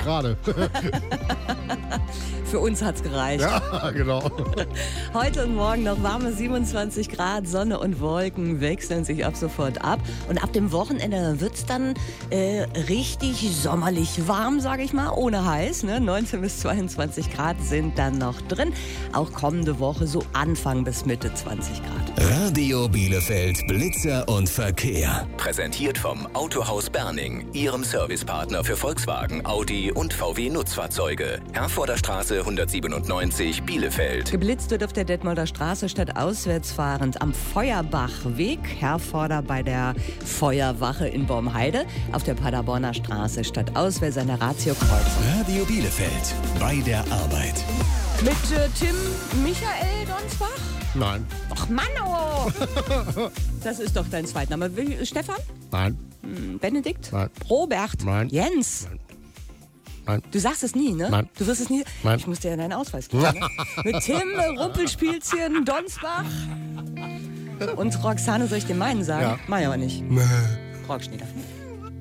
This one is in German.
gerade. Für uns hat's gereicht. Ja, genau. Heute und morgen noch warme 27 Grad, Sonne und Wolken wechseln sich ab sofort ab. Und ab dem Wochenende wird's dann richtig sommerlich warm, sage ich mal, ohne heiß. Ne? 19 bis 22 Grad sind dann noch drin. Auch kommende Woche so Anfang bis Mitte 20 Grad. Radio Bielefeld, Blitzer und Verkehr. Präsentiert vom Autohaus Berning, Ihrem Servicepartner für Volkswagen, Audi und VW Nutzfahrzeuge. Herforder Straße 197 Bielefeld. Geblitzt wird auf der Detmolder Straße stadtauswärts fahrend am Feuerbachweg. Herforder bei der Feuerwache in Bormheide. Auf der Paderborner Straße stadtauswärts an der Ratio-Kreuzung. Radio Bielefeld, bei der Arbeit. Mit Tim Michael Donsbach? Nein. Ach Mann, oh! Das ist doch dein Zweitname. Stefan? Nein. Benedikt? Nein. Robert? Nein. Jens? Nein. Du sagst es nie, ne? Nein. Du wirst es nie... Nein. Ich muss dir ja deinen Ausweis geben. Ne? Mit Tim Rumpelspielchen Donsbach und Roxane, soll ich dir meinen sagen? Ja. Mach ich aber nicht. Rockschnieder.